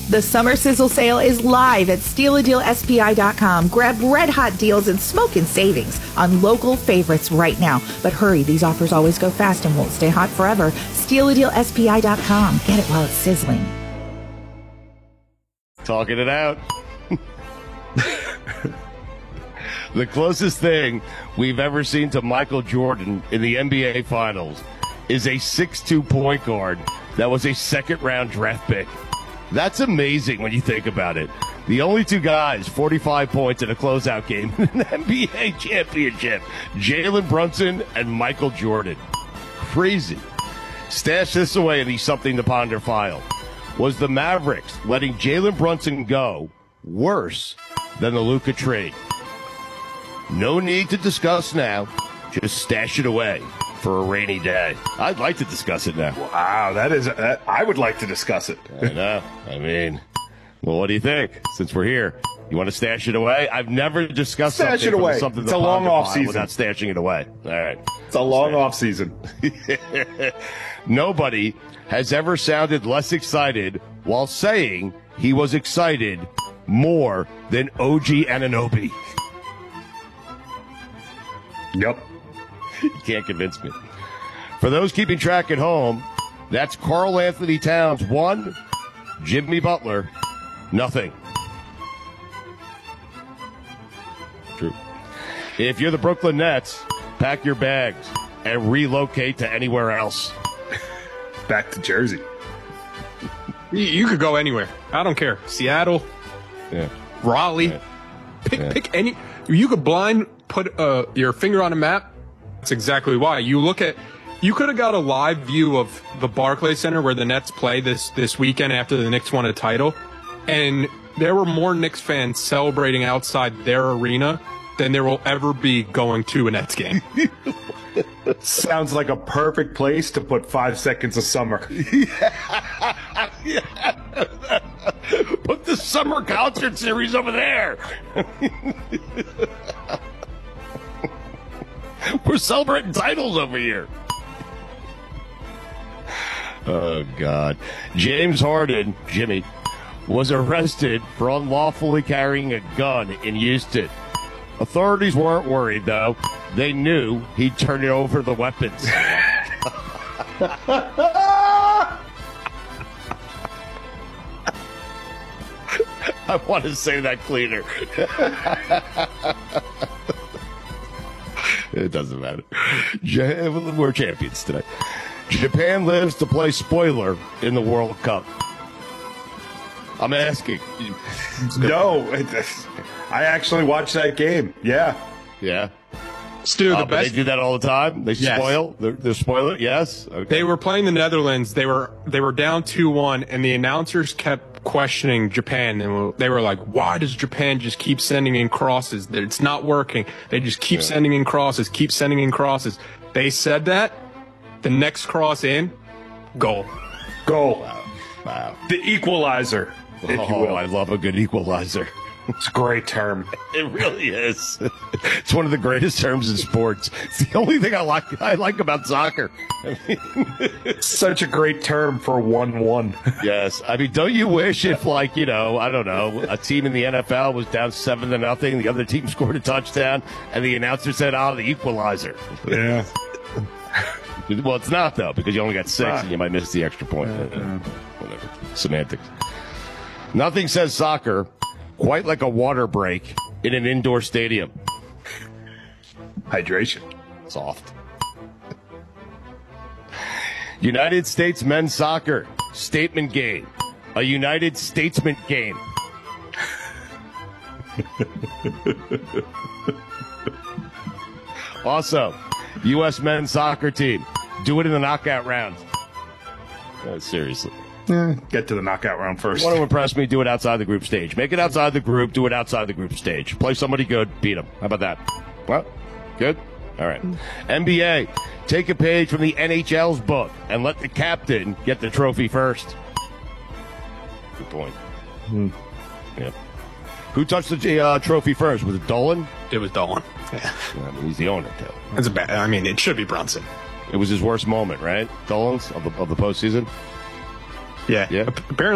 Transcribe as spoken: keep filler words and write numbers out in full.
The Summer Sizzle Sale is live at steal a deal S P I dot com. Grab red-hot deals and smoking savings on local favorites right now. But hurry, these offers always go fast and won't stay hot forever. steal a deal S P I dot com. Get it while it's sizzling. Talking it out. The closest thing we've ever seen to Michael Jordan in the N B A Finals is a six two point guard that was a second-round draft pick. That's amazing when you think about it. The only two guys, forty-five points in a closeout game in an N B A championship, Jalen Brunson and Michael Jordan. Crazy. Stash this away in the Something to Ponder file. Was the Mavericks letting Jalen Brunson go worse than the Luka trade? No need to discuss now. Just stash it away for a rainy day. I'd like to discuss it now. Wow, that is. That, I would like to discuss it. I know. I mean, well, what do you think? Since we're here, you want to stash it away? I've never discussed stash something it away. Something it's a long off season without stashing it away. All right, it's a long off season. Nobody has ever sounded less excited while saying he was excited more than O G Anunoby. Yep. You can't convince me. For those keeping track at home, that's Karl Anthony Towns, one, Jimmy Butler, nothing. True. If you're the Brooklyn Nets, pack your bags and relocate to anywhere else. Back to Jersey. You, you could go anywhere. I don't care. Seattle, yeah. Raleigh. Yeah. Pick yeah. pick any. You could blind put uh, your finger on a map. That's exactly why. You look at. You could have got a live view of the Barclays Center where the Nets play this this weekend after the Knicks won a title, and there were more Knicks fans celebrating outside their arena than there will ever be going to a Nets game. Sounds like a perfect place to put five seconds of summer. Yeah. Yeah. Put the summer concert series over there. We're celebrating titles over here. Oh, God. James Harden, Jimmy, was arrested for unlawfully carrying a gun in Houston. Authorities weren't worried, though. They knew he'd turn it over the weapons. I want to say that cleaner. It doesn't matter. We're champions today. Japan lives to play spoiler in the World Cup. I'm asking. No, I actually watched that game. Yeah. Yeah. Stu, the uh, best. They do that all the time. They Yes. spoil. They're, they're spoiler. Yes. Okay. They were playing the Netherlands. They were they were down two one, and the announcers kept questioning Japan. And they were like, "Why does Japan just keep sending in crosses? That it's not working. They just keep yeah. sending in crosses. Keep sending in crosses." They said that. The next cross in, goal. Goal. Wow. Wow. The equalizer. If oh, you will. I love a good equalizer. It's a great term. It really is. It's one of the greatest terms in sports. It's the only thing I like I like about soccer. I mean, such a great term for one one. Yes. I mean, don't you wish if, like, you know, I don't know, a team in the N F L was down seven to nothing, the other team scored a touchdown, and the announcer said, "Oh, the equalizer." Yeah. Well, it's not, though, because you only got six, ah. and you might miss the extra point. Yeah, yeah. Whatever. Semantics. Nothing says soccer quite like a water break in an indoor stadium. Hydration. Soft. United States men's soccer statement game. A United Statesman game. Also, U S men's soccer team. Do it in the knockout round. Uh, seriously. Eh, get to the knockout round first. You want to impress me? Do it outside the group stage. Make it outside the group. Do it outside the group stage. Play somebody good. Beat them. How about that? Well, good? All right. N B A. Take a page from the N H L's book and let the captain get the trophy first. Good point. Hmm. Yeah. Who touched the uh, trophy first? Was it Dolan? It was Dolan. Yeah. I mean, he's the owner, too. That's a bad. I mean, it should be Brunson. It was his worst moment, right? Dolan's of the, of the postseason? Yeah. Yeah. Apparently